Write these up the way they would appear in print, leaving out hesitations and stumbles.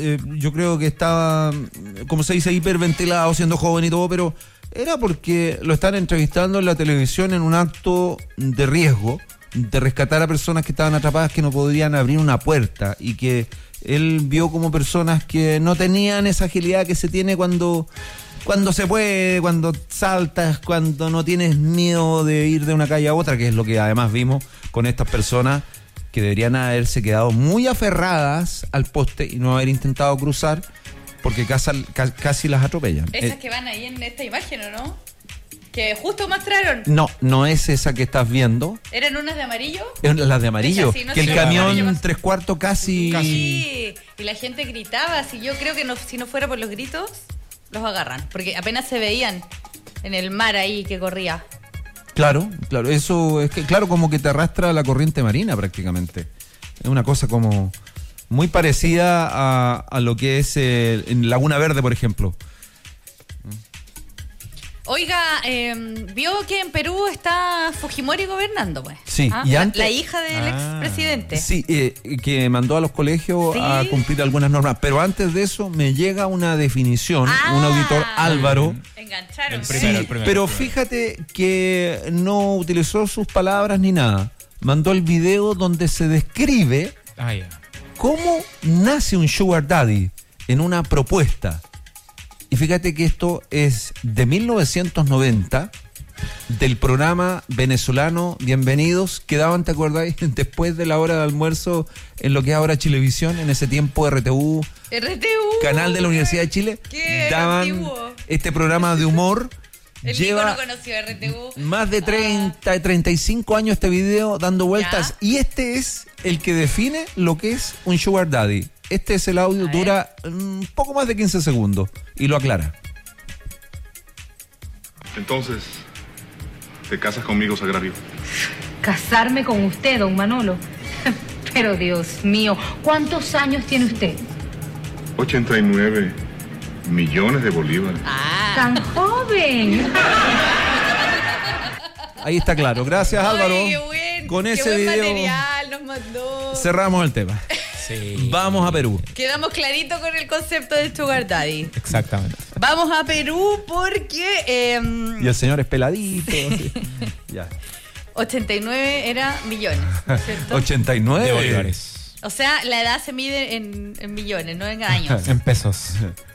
yo creo que estaba, como se dice, hiperventilado, siendo joven y todo, pero era porque lo están entrevistando en la televisión en un acto de riesgo, de rescatar a personas que estaban atrapadas, que no podían abrir una puerta, y que él vio como personas que no tenían esa agilidad que se tiene cuando se puede, cuando saltas, cuando no tienes miedo de ir de una calle a otra, que es lo que además vimos con estas personas que deberían haberse quedado muy aferradas al poste y no haber intentado cruzar, porque casi las atropellan. Esas que van ahí en esta imagen, ¿o no? Que justo mostraron. No es esa que estás viendo. ¿Eran unas de amarillo? Las de amarillo. Sí, no que sé, el camión 3/4 casi... Sí, y la gente gritaba. Si yo creo que si no fuera por los gritos, los agarran. Porque apenas se veían en el mar ahí que corría. Claro, eso es que, claro, como que te arrastra la corriente marina prácticamente. Es una cosa como muy parecida a lo que es en Laguna Verde, por ejemplo. Oiga, vio que en Perú está Fujimori gobernando, pues. Sí, y antes, la hija del expresidente. Sí, que mandó a los colegios a cumplir algunas normas. Pero antes de eso me llega una definición, un auditor Álvaro. Engancharon. El primero, pero fíjate que no utilizó sus palabras ni nada. Mandó el video donde se describe cómo nace un sugar daddy en una propuesta. Y fíjate que esto es de 1990, del programa venezolano Bienvenidos, que daban, ¿te acordáis? Después de la hora de almuerzo en lo que es ahora Chilevisión, en ese tiempo RTU, canal de la Universidad de Chile, daban antiguo. Este programa de humor. Lleva no conoció RTU. Más de 35 años este video dando vueltas. ¿Ya? Y este es el que define lo que es un sugar daddy. Este es el audio, dura un poco más de 15 segundos y lo aclara. Entonces, ¿te casas conmigo, Sagrario? ¿Casarme con usted, don Manolo? Pero Dios mío, ¿cuántos años tiene usted? 89 millones de bolívares. ¡Tan joven! Ahí está claro. Gracias, Álvaro. Qué buen, con ese buen video material nos mandó. Cerramos el tema. Sí. Vamos a Perú. Quedamos clarito con el concepto de sugar daddy. Exactamente. Vamos a Perú porque... y el señor es peladito. Ya. 89 era millones, ¿cierto? 89 de bolívares. O sea, la edad se mide en millones, no en años. En pesos.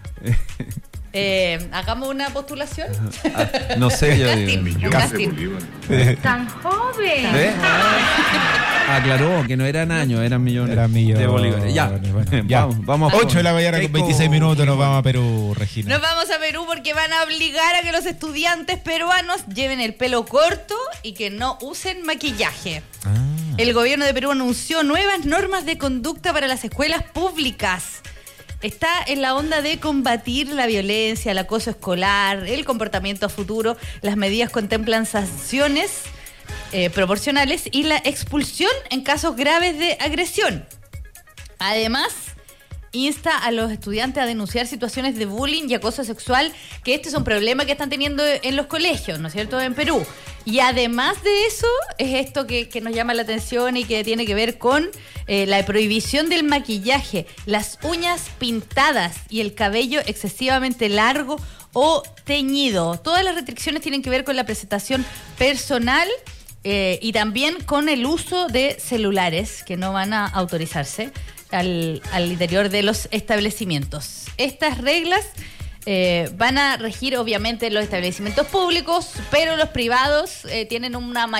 Hagamos una postulación. No sé, yo digo. Millones de bolívares. ¡Tan joven! ¿Ve? Aclaró que no eran años, eran millones de bolívares. Ya, bueno, ya. Vamos 8 de la mañana con 26 minutos nos vamos a Perú, Regina. Nos vamos a Perú porque van a obligar a que los estudiantes peruanos lleven el pelo corto y que no usen maquillaje. El gobierno de Perú anunció nuevas normas de conducta para las escuelas públicas. Está en la onda de combatir la violencia, el acoso escolar, el comportamiento futuro. Las medidas contemplan sanciones proporcionales y la expulsión en casos graves de agresión. Además, insta a los estudiantes a denunciar situaciones de bullying y acoso sexual, que este es un problema que están teniendo en los colegios, ¿no es cierto?, en Perú. Y además de eso, es esto que nos llama la atención y que tiene que ver con la prohibición del maquillaje, las uñas pintadas y el cabello excesivamente largo o teñido. Todas las restricciones tienen que ver con la presentación personal y también con el uso de celulares que no van a autorizarse al interior de los establecimientos. Estas reglas van a regir obviamente los establecimientos públicos, pero los privados tienen una